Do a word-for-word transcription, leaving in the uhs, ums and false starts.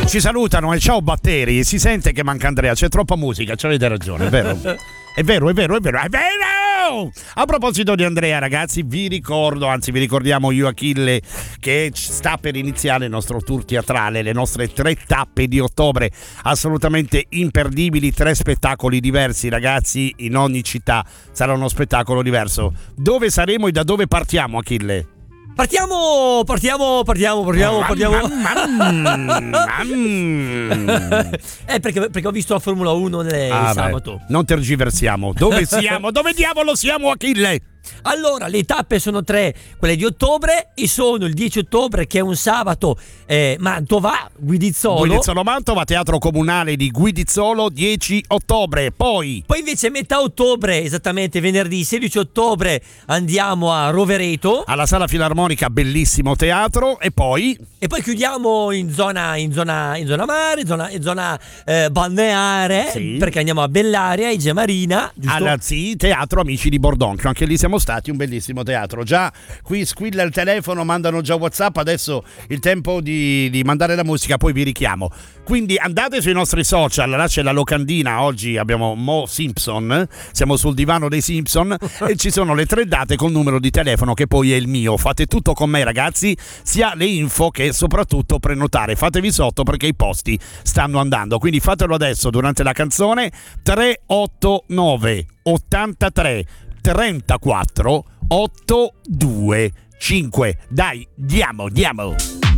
ci salutano e ciao Batteri, si sente che manca Andrea, c'è troppa musica, c'avete ragione, è vero? È vero, è vero, è vero, è vero! A proposito di Andrea, ragazzi, vi ricordo, anzi vi ricordiamo io Achille, che sta per iniziare il nostro tour teatrale, le nostre tre tappe di ottobre, assolutamente imperdibili, tre spettacoli diversi, ragazzi, in ogni città sarà uno spettacolo diverso. Dove saremo e da dove partiamo, Achille? Partiamo, partiamo, partiamo, partiamo, partiamo. eh, perché, perché ho visto la Formula uno nel ah, sabato. Beh, non tergiversiamo. Dove siamo? Dove diavolo siamo, Achille? Allora, le tappe sono tre, quelle di ottobre, e sono il dieci ottobre, che è un sabato, eh, Mantova, Guidizzolo. Guidizzolo Mantova, Teatro Comunale di Guidizzolo, dieci ottobre. Poi Poi invece metà ottobre, esattamente venerdì sedici ottobre, andiamo a Rovereto, alla Sala Filarmonica, bellissimo teatro. E poi e poi chiudiamo in zona in zona in zona mare, in zona, in zona eh, balneare, sì, perché andiamo a Bellaria, Igia Marina, giusto? alla sì, Teatro Amici di Bordonchio, anche lì siamo stati, un bellissimo teatro. Già qui squilla il telefono, mandano già WhatsApp, adesso il tempo di, di mandare la musica, poi vi richiamo. Quindi andate sui nostri social, là c'è la locandina, oggi abbiamo Mo Simpson, siamo sul divano dei Simpson e ci sono le tre date col numero di telefono che poi è il mio. Fate tutto con me, ragazzi, sia le info che soprattutto prenotare. Fatevi sotto perché i posti stanno andando, quindi fatelo adesso durante la canzone. Tre otto nove ottantatré trentaquattro ottantadue cinque. Dai, diamo, diamo.